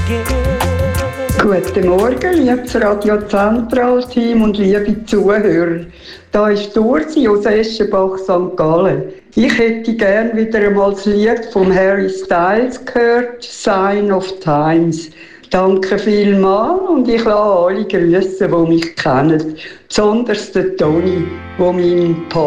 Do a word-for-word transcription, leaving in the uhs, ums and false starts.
Guten Morgen, liebes Radio Zentral-Team und liebe Zuhörer. Da ist Ursi aus Eschenbach, Sankt Gallen. Ich hätte gern wieder einmal das Lied von Harry Styles gehört, «Sign of Times». Danke vielmals und ich lasse alle grüßen, die mich kennen. Besonders den Toni, der mein Partner